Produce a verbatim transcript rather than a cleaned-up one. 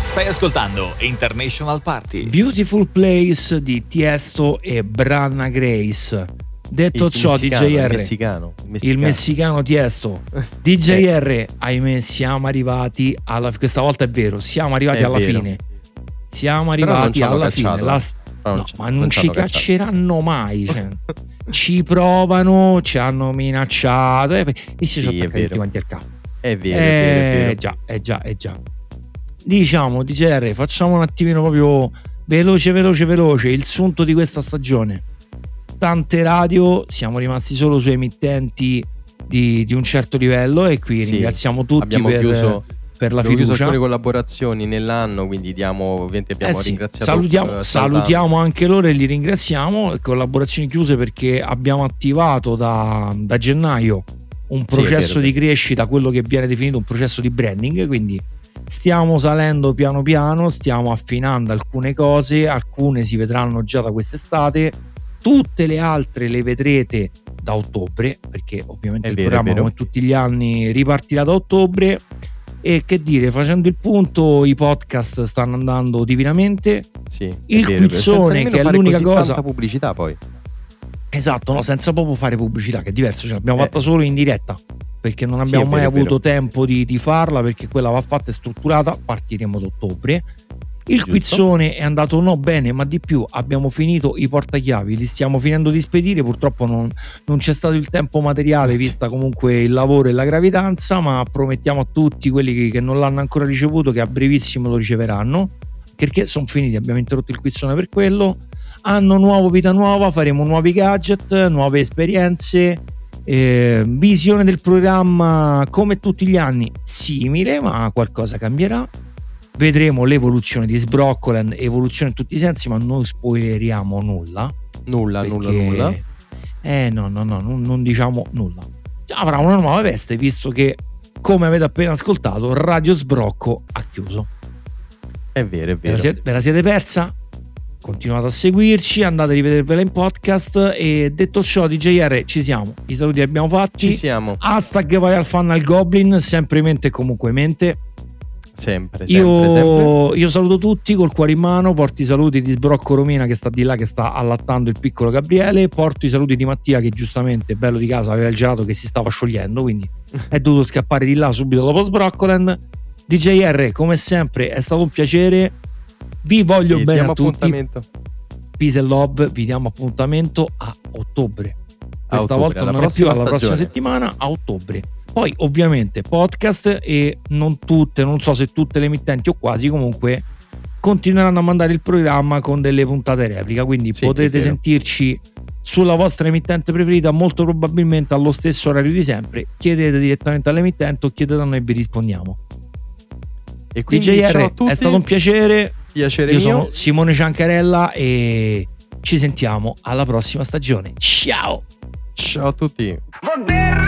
Stai ascoltando International Party. Beautiful Place di Tiesto e Branna Grace. Detto il ciò, messicano, D J R, il messicano, il messicano, il messicano Tiesto, D J R, ahimè, siamo arrivati alla questa volta è vero, siamo arrivati È alla vero. fine. Siamo Però non arrivati ci hanno alla cacciato, fine. La- eh. Però non no, ci- ma non non ci ci hanno cacciato. cacceranno mai. Cioè. Ci provano, ci hanno minacciato e, e si Sì, sono è attaccati vero. tutti quanti al capo. È vero, è vero, è Eh vero. già, è già, è già. Diciamo, D J R, facciamo un attimino proprio veloce, veloce, veloce il sunto di questa stagione. Tante radio, siamo rimasti solo su emittenti di, di un certo livello e qui Sì, ringraziamo tutti abbiamo per, chiuso, per la abbiamo chiuso fiducia. alcune collaborazioni nell'anno, quindi diamo, ovviamente abbiamo Eh sì, ringraziato. salutiamo, eh, salutiamo anche loro e li ringraziamo. Collaborazioni chiuse perché abbiamo attivato da, da gennaio un Sì, è processo vero, è di crescita, quello che viene definito un processo di branding, quindi stiamo salendo piano piano, stiamo affinando alcune cose, alcune si vedranno già da quest'estate, tutte le altre le vedrete da ottobre, perché ovviamente È il vero, è programma vero. come tutti gli anni ripartirà da ottobre. E che dire, facendo il punto, i podcast stanno andando divinamente. Sì, è Il vero, è vero. quizzone, Senza nemmeno che è fare l'unica così cosa- tanta pubblicità poi. Esatto, no, senza proprio fare pubblicità, che è diverso, ce l'abbiamo Eh. fatta solo in diretta, perché non Sì, abbiamo è mai vero, è avuto vero. tempo di, di farla, perché quella va fatta e strutturata, partiremo ad ottobre. Il Giusto. quizzone è andato no bene, ma di più abbiamo finito i portachiavi, li stiamo finendo di spedire, purtroppo non, non c'è stato il tempo materiale, vista comunque il lavoro e la gravidanza, ma promettiamo a tutti quelli che, che non l'hanno ancora ricevuto che a brevissimo lo riceveranno, perché sono finiti, abbiamo interrotto il quizzone per quello. Anno nuovo, vita nuova, faremo nuovi gadget, nuove esperienze, eh, visione del programma come tutti gli anni simile, ma qualcosa cambierà. Vedremo l'evoluzione di Sbroccoland, evoluzione in tutti i sensi, ma non spoileriamo nulla. Nulla, nulla, perché- nulla. Eh no, no, no, non, non diciamo nulla. Avrà una nuova veste, visto che, come avete appena ascoltato, Radio Sbrocco ha chiuso. È vero, è Ve la, vero. siete, ve la siete persa? Continuate a seguirci, andate a rivedervela in podcast. E detto ciò, D J R, ci siamo. I saluti li abbiamo fatti. Ci siamo. Hashtag vai al fan al Goblin, sempre mente e comunque mente. Sempre, sempre, Io, sempre. io saluto tutti col cuore in mano. Porto i saluti di Sbrocco Romina che sta di là, che sta allattando il piccolo Gabriele. Porto i saluti di Mattia che giustamente, bello di casa, aveva il gelato che si stava sciogliendo, quindi è dovuto scappare di là subito dopo Sbroccoland. D J R, come sempre è stato un piacere. Vi voglio Sì, bene diamo a tutti. appuntamento. Peace and love, vi diamo appuntamento a ottobre. Questa ottobre, volta alla non è più prossima alla prossima stagione. settimana, a ottobre. Poi ovviamente podcast e non tutte, non so se tutte le emittenti o quasi, comunque continueranno a mandare il programma con delle puntate replica, quindi Sì, è potete vero. sentirci sulla vostra emittente preferita, molto probabilmente allo stesso orario di sempre. Chiedete direttamente all'emittente o chiedete a noi e vi rispondiamo. E quindi D J R, ciao a tutti. è stato un piacere. piacere Io mio. sono Simone Ciancarella e ci sentiamo alla prossima stagione. Ciao! Ciao a tutti. Va bene.